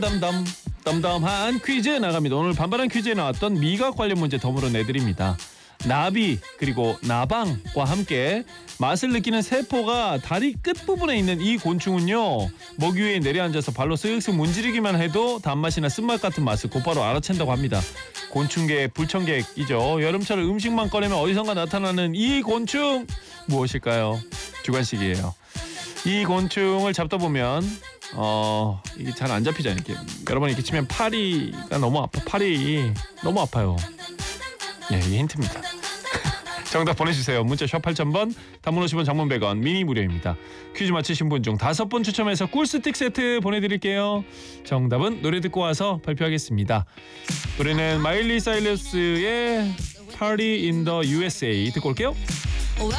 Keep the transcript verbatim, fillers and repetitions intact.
담담 담담한 퀴즈 나갑니다. 오늘 반반한 퀴즈에 나왔던 미각 관련 문제 덤으로 내드립니다. 나비 그리고 나방과 함께 맛을 느끼는 세포가 다리 끝부분에 있는 이 곤충은요, 먹이 위에 내려앉아서 발로 쓱쓱 문지르기만 해도 단맛이나 쓴맛 같은 맛을 곧바로 알아챈다고 합니다. 곤충계의 불청객이죠. 여름철 음식만 꺼내면 어디선가 나타나는 이 곤충 무엇일까요? 주관식이에요. 이 곤충을 잡다 보면 어 이게 잘 안 잡히잖아요. 이렇게 여러 번 이렇게 치면 팔이가 너무 아파. 팔이 너무 아파요. 예, 이게 힌트입니다. 정답 보내주세요. 문자 샵 팔천 번, 단문 오십 원, 장문 백 원, 미니 무료입니다. 퀴즈 맞히신 분 중 다섯 분 추첨해서 꿀스틱 세트 보내드릴게요. 정답은 노래 듣고 와서 발표하겠습니다. 노래는 마일리 사이러스의 Party in the 유에스에이 듣고 올게요.